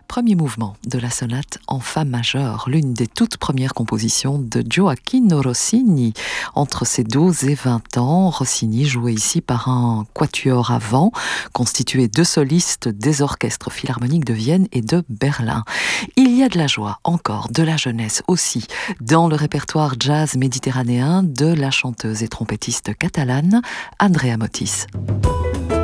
premier mouvement de la sonate en fa majeur, l'une des toutes premières compositions de Gioacchino Rossini. Entre ses 12 et 20 ans, Rossini jouait ici par un quatuor à vent, constitué de solistes des orchestres philharmoniques de Vienne et de Berlin. Il y a de la joie, encore de la jeunesse aussi, dans le répertoire jazz méditerranéen de la chanteuse et trompettiste catalane Andrea Motis.